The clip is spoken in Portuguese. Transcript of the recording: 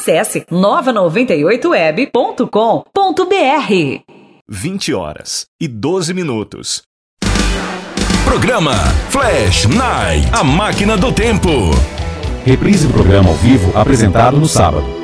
Acesse nova98web.com.br. 20h12. Programa Flash Night, a máquina do tempo. Reprise do programa ao vivo apresentado no sábado.